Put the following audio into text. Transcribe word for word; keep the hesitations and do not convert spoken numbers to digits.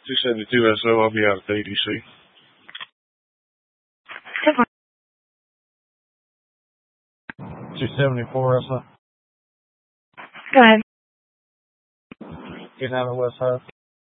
two seventy-two S O, I'll be out at the A D C. two seventy-four S O. Go ahead. Getting out of West High.